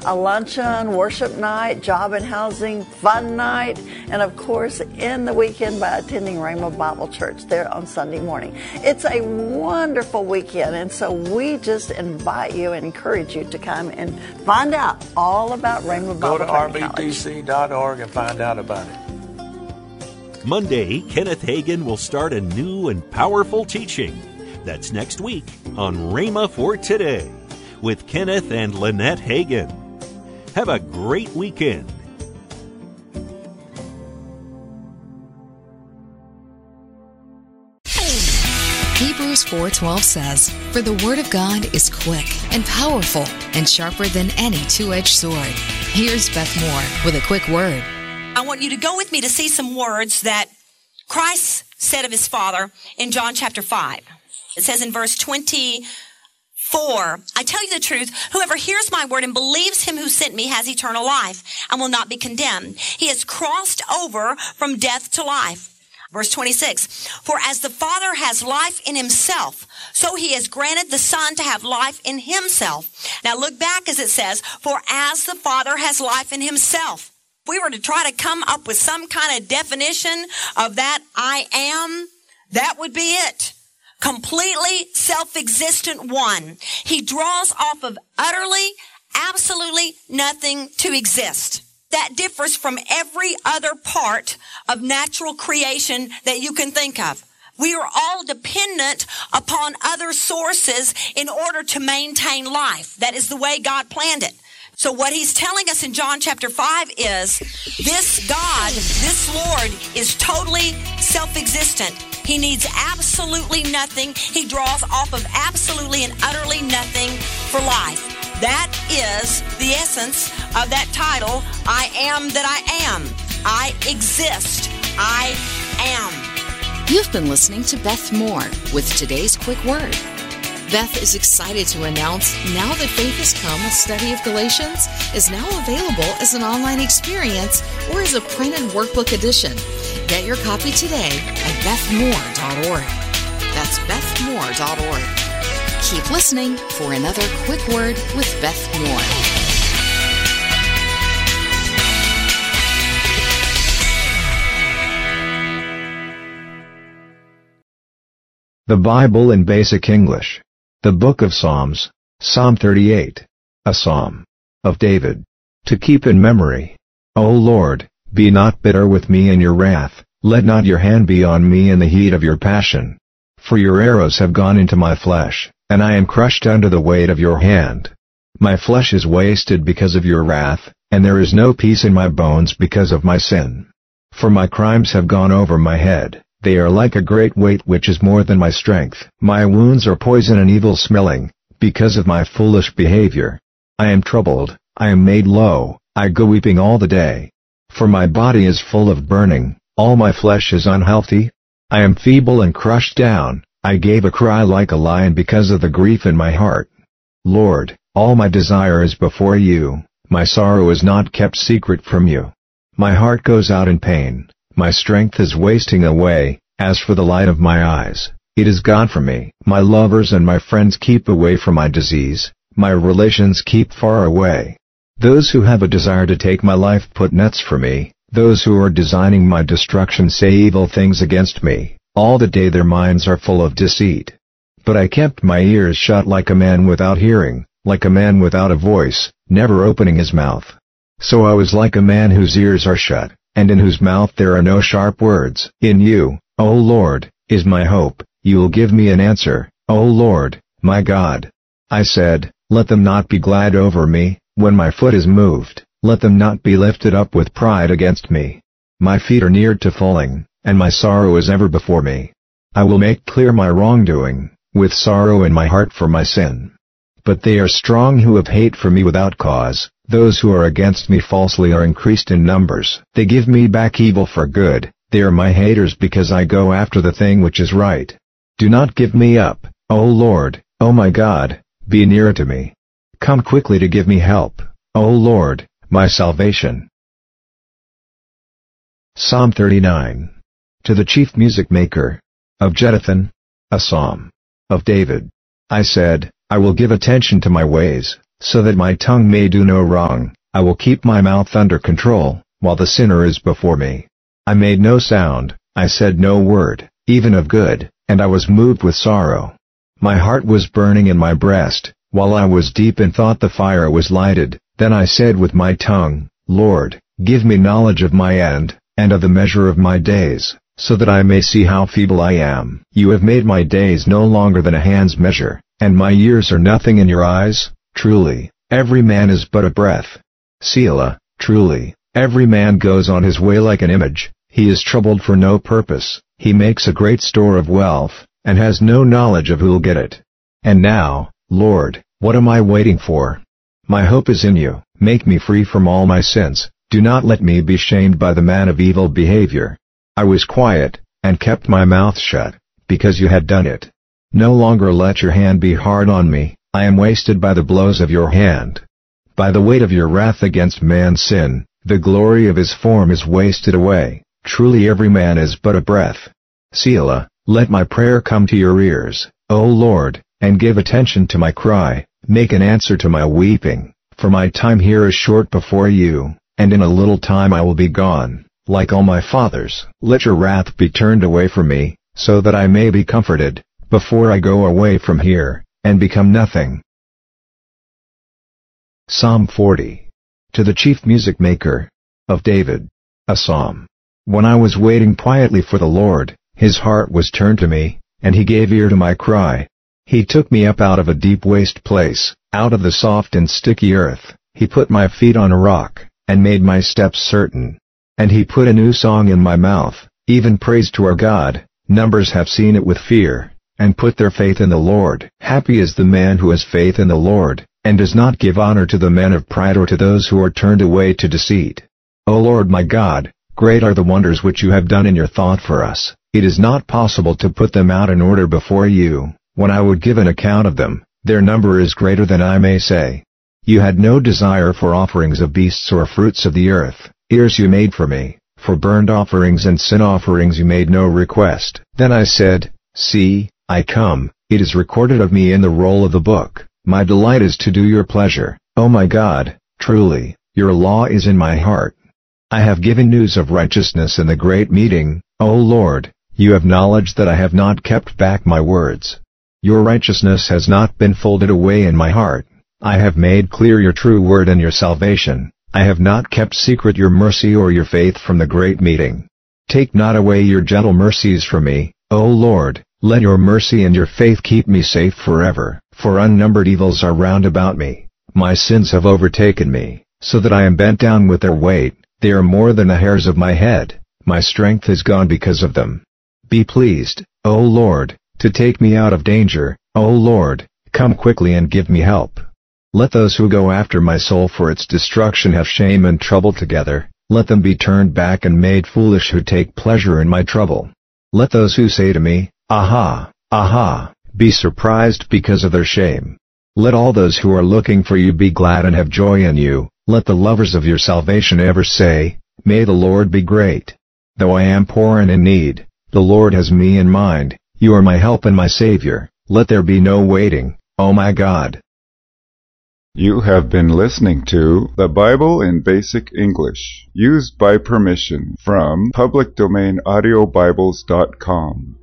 a luncheon, worship night, job and housing, fun night, and of course, end the weekend by attending Rhema Bible Church there on Sunday morning. It's a wonderful weekend, and so we just invite you and encourage you to come and find out all about Rhema Bible Church. Go to rbtc.org and find out about it. Monday, Kenneth Hagin will start a new and powerful teaching. That's next week on Rhema for Today with Kenneth and Lynette Hagin. Have a great weekend. Hebrews 4:12 says, "For the word of God is quick and powerful and sharper than any two-edged sword." Here's Beth Moore with a quick word. I want you to go with me to see some words that Christ said of his Father in John chapter 5. It says in verse 24, "I tell you the truth, whoever hears my word and believes him who sent me has eternal life and will not be condemned. He has crossed over from death to life." Verse 26, "For as the Father has life in himself, so he has granted the Son to have life in himself." Now look back as it says, "For as the Father has life in himself." If we were to try to come up with some kind of definition of that I am, that would be it. Completely self-existent one. He draws off of utterly, absolutely nothing to exist. That differs from every other part of natural creation that you can think of. We are all dependent upon other sources in order to maintain life. That is the way God planned it. So what he's telling us in John chapter 5 is this God, this Lord, is totally self-existent. He needs absolutely nothing. He draws off of absolutely and utterly nothing for life. That is the essence of that title, I am that I am. I exist. I am. You've been listening to Beth Moore with today's quick word. Beth is excited to announce Now That Faith Has Come, a study of Galatians, is now available as an online experience or as a printed workbook edition. Get your copy today at bethmoore.org. That's bethmoore.org. Keep listening for another quick word with Beth Moore. The Bible in Basic English. The Book of Psalms, Psalm 38. A Psalm of David. To keep in memory. O Lord, be not bitter with me in your wrath, let not your hand be on me in the heat of your passion. For your arrows have gone into my flesh, and I am crushed under the weight of your hand. My flesh is wasted because of your wrath, and there is no peace in my bones because of my sin. For my crimes have gone over my head. They are like a great weight which is more than my strength. My wounds are poison and evil smelling, because of my foolish behavior. I am troubled, I am made low, I go weeping all the day. For my body is full of burning, all my flesh is unhealthy. I am feeble and crushed down, I gave a cry like a lion because of the grief in my heart. Lord, all my desire is before you, my sorrow is not kept secret from you. My heart goes out in pain. My strength is wasting away, as for the light of my eyes, it is gone from me. My lovers and my friends keep away from my disease, my relations keep far away. Those who have a desire to take my life put nets for me, those who are designing my destruction say evil things against me, all the day their minds are full of deceit. But I kept my ears shut like a man without hearing, like a man without a voice, never opening his mouth. So I was like a man whose ears are shut, and in whose mouth there are no sharp words. In you, O Lord, is my hope, you will give me an answer, O Lord, my God. I said, let them not be glad over me, when my foot is moved, let them not be lifted up with pride against me. My feet are near to falling, and my sorrow is ever before me. I will make clear my wrongdoing, with sorrow in my heart for my sin. But they are strong who have hate for me without cause. Those who are against me falsely are increased in numbers. They give me back evil for good. They are my haters because I go after the thing which is right. Do not give me up, O Lord, O my God, be near to me. Come quickly to give me help, O Lord, my salvation. Psalm 39. To the chief music maker of Jeduthun, a psalm of David. I said, I will give attention to my ways, so that my tongue may do no wrong. I will keep my mouth under control, while the sinner is before me. I made no sound, I said no word, even of good, and I was moved with sorrow. My heart was burning in my breast, while I was deep in thought the fire was lighted. Then I said with my tongue, Lord, give me knowledge of my end, and of the measure of my days, so that I may see how feeble I am. You have made my days no longer than a hand's measure, and my years are nothing in your eyes. Truly, every man is but a breath. Selah. Truly, every man goes on his way like an image. He is troubled for no purpose. He makes a great store of wealth, and has no knowledge of who'll get it. And now, Lord, what am I waiting for? My hope is in you. Make me free from all my sins. Do not let me be shamed by the man of evil behavior. I was quiet, and kept my mouth shut, because you had done it. No longer let your hand be hard on me. I am wasted by the blows of your hand. By the weight of your wrath against man's sin, the glory of his form is wasted away. Truly every man is but a breath. Selah. Let my prayer come to your ears, O Lord, and give attention to my cry. Make an answer to my weeping, for my time here is short before you, and in a little time I will be gone, like all my fathers. Let your wrath be turned away from me, so that I may be comforted, before I go away from here, and become nothing. Psalm 40. To the chief music maker, of David. A psalm. When I was waiting quietly for the Lord, his heart was turned to me, and he gave ear to my cry. He took me up out of a deep waste place, out of the soft and sticky earth. He put my feet on a rock, and made my steps certain. And he put a new song in my mouth, even praise to our God. Numbers have seen it with fear, and put their faith in the Lord. Happy is the man who has faith in the Lord, and does not give honor to the men of pride or to those who are turned away to deceit. O Lord my God, great are the wonders which you have done in your thought for us. It is not possible to put them out in order before you. When I would give an account of them, their number is greater than I may say. You had no desire for offerings of beasts or fruits of the earth. Ears you made for me, for burnt offerings and sin offerings you made no request. Then I said, See, I come, it is recorded of me in the roll of the book. My delight is to do your pleasure, O my God. Truly, your law is in my heart. I have given news of righteousness in the great meeting. O Lord, you have knowledge that I have not kept back my words. Your righteousness has not been folded away in my heart. I have made clear your true word and your salvation. I have not kept secret your mercy or your faith from the great meeting. Take not away your gentle mercies from me, O Lord. Let your mercy and your faith keep me safe forever. For unnumbered evils are round about me. My sins have overtaken me, so that I am bent down with their weight. They are more than the hairs of my head. My strength is gone because of them. Be pleased, O Lord, to take me out of danger. O Lord, come quickly and give me help. Let those who go after my soul for its destruction have shame and trouble together. Let them be turned back and made foolish who take pleasure in my trouble. Let those who say to me, Aha, aha, be surprised because of their shame. Let all those who are looking for you be glad and have joy in you. Let the lovers of your salvation ever say, May the Lord be great. Though I am poor and in need, the Lord has me in mind. You are my help and my Savior. Let there be no waiting, O my God. You have been listening to The Bible in Basic English, used by permission from publicdomainaudiobibles.com.